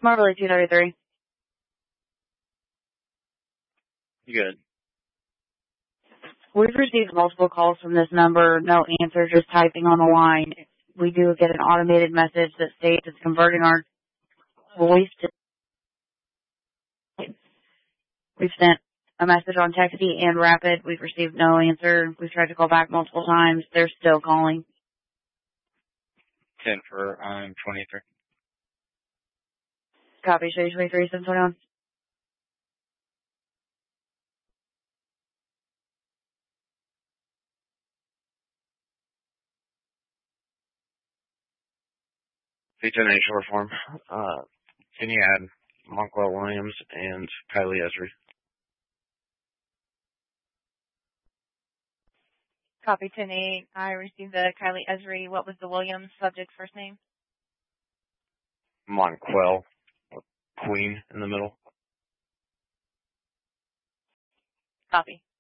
Marley 233. Good. We've received multiple calls from this number, no answer, just typing on the line. We do get an automated message that states it's converting our voice to... We've sent a message on Texty and Rapid. We've received no answer. We've tried to call back multiple times. They're still calling. 10 for 23. Copy, show you 23, 721. C10A short form. Can you add Monkwell Williams and Kylie Esri? Copy 10-8. I received the Kylie Esri. What was the Williams subject first name? Monkwell, Queen in the middle. Copy.